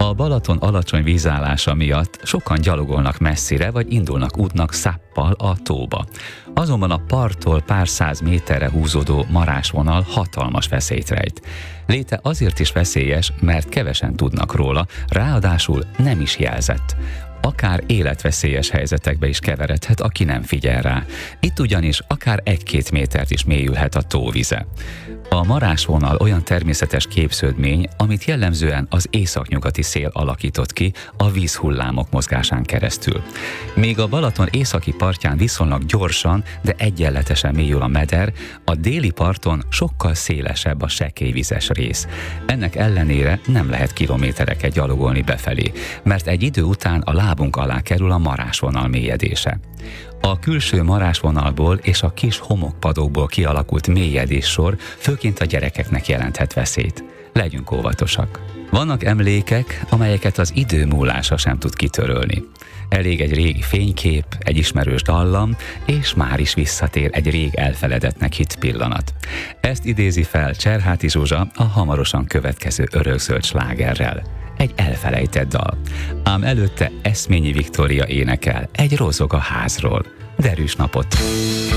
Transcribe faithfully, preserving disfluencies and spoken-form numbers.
A Balaton alacsony vízállása miatt sokan gyalogolnak messzire, vagy indulnak útnak száppal a tóba. Azonban a parttól pár száz méterre húzódó marásvonal hatalmas veszélyt rejt. Léte azért is veszélyes, mert kevesen tudnak róla, ráadásul nem is jelzett. Akár életveszélyes helyzetekbe is keveredhet, aki nem figyel rá. Itt ugyanis akár egy-két métert is mélyülhet a tóvize. A marásvonal olyan természetes képződmény, amit jellemzően az északnyugati szél alakított ki a vízhullámok mozgásán keresztül. Míg a Balaton északi partján viszonylag gyorsan, de egyenletesen mélyül a meder, a déli parton sokkal szélesebb a sekélyvizes rész. Ennek ellenére nem lehet kilométereket gyalogolni befelé, mert egy idő után a lábunk alá kerül a marásvonal mélyedése. A külső marásvonalból és a kis homokpadokból kialakult mélyedéssor főként a gyerekeknek jelenthet veszélyt. Legyünk óvatosak. Vannak emlékek, amelyeket az idő múlása sem tud kitörölni. Elég egy régi fénykép, egy ismerős dallam, és már is visszatér egy rég elfeledettnek hitt pillanat. Ezt idézi fel Cserháti Zsuzsa a hamarosan következő örökzöld slágerrel. Egy elfelejtett dal. Ám előtte Eszményi Viktória énekel Egy rozog a házról. Derűs napot!